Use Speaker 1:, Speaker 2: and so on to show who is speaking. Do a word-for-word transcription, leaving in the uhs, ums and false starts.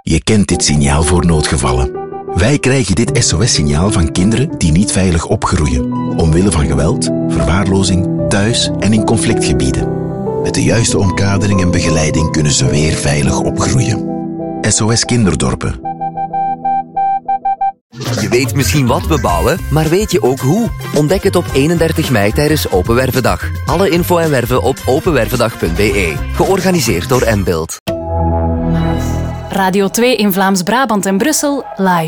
Speaker 1: Je kent dit signaal voor noodgevallen. Wij krijgen dit S O S-signaal van kinderen die niet veilig opgroeien. Omwille van geweld, verwaarlozing, thuis en in conflictgebieden. Met de juiste omkadering en begeleiding kunnen ze weer veilig opgroeien. S O S Kinderdorpen.
Speaker 2: Je weet misschien wat we bouwen, maar weet je ook hoe? Ontdek het op eenendertig mei tijdens Open Wervendag. Alle info en werven op openwervendag punt b e. Georganiseerd door Mbuild.
Speaker 3: Radio twee in Vlaams-Brabant en Brussel live.